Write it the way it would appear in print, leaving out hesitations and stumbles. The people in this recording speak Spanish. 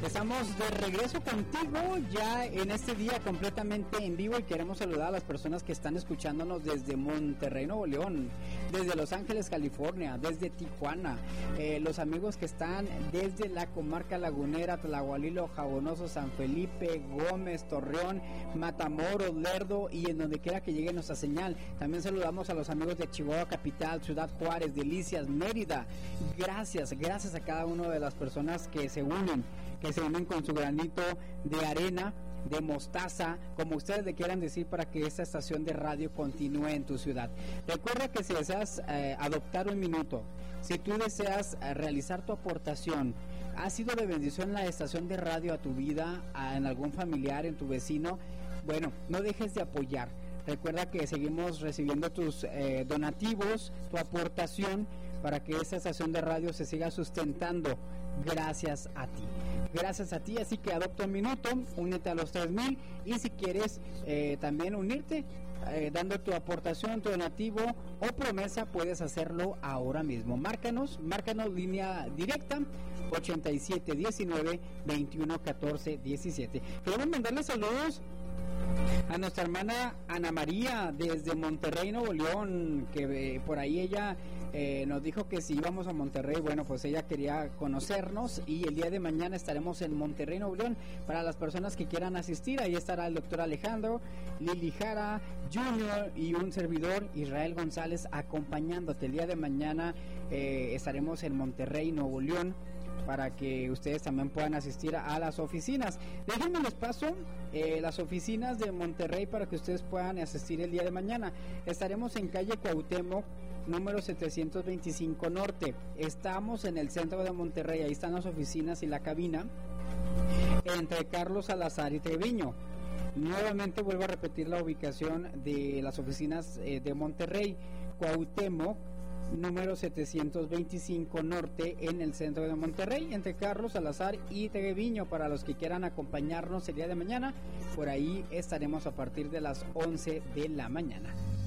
Estamos de regreso contigo ya en este día completamente en vivo y queremos saludar a las personas que están escuchándonos desde Monterrey, Nuevo León, desde Los Ángeles, California, desde Tijuana, los amigos que están desde la comarca lagunera, Tlahualilo, Jabonoso, San Felipe, Gómez, Torreón, Matamoros, Lerdo y en donde quiera que llegue nuestra señal. También saludamos a los amigos de Chihuahua Capital, Ciudad Juárez, Delicias, Mérida. Gracias a cada una de las personas que se unen con su granito de arena, de mostaza, como ustedes le quieran decir, para que esta estación de radio continúe en tu ciudad. Recuerda que si deseas adoptar un minuto, si tú deseas realizar tu aportación, ha sido de bendición la estación de radio a tu vida, en algún familiar, en tu vecino, bueno, no dejes de apoyar. Recuerda que seguimos recibiendo tus donativos, tu aportación, para que esta estación de radio se siga sustentando gracias a ti, así que adopta un minuto, únete a los 3,000 y si quieres también unirte dando tu aportación, tu donativo o promesa, puedes hacerlo ahora mismo. Márcanos línea directa 8719-2114-17. Queremos mandarle saludos a nuestra hermana Ana María desde Monterrey, Nuevo León, que por ahí ella nos dijo que si íbamos a Monterrey, bueno, pues ella quería conocernos y el día de mañana estaremos en Monterrey, Nuevo León. Para las personas que quieran asistir, ahí estará el doctor Alejandro, Lili Jara Jr. y un servidor, Israel González, acompañándote. El día de mañana estaremos en Monterrey, Nuevo León, para que ustedes también puedan asistir a las oficinas. Déjenme les paso las oficinas de Monterrey para que ustedes puedan asistir el día de mañana. Estaremos en calle Cuauhtémoc, número 725 Norte. Estamos en el centro de Monterrey, ahí están las oficinas y la cabina, entre Carlos Salazar y Treviño. Nuevamente vuelvo a repetir la ubicación de las oficinas de Monterrey: Cuauhtémoc, número 725 Norte, en el centro de Monterrey, entre Carlos Salazar y Treviño. Para los que quieran acompañarnos el día de mañana, por ahí estaremos a partir de las 11 de la mañana.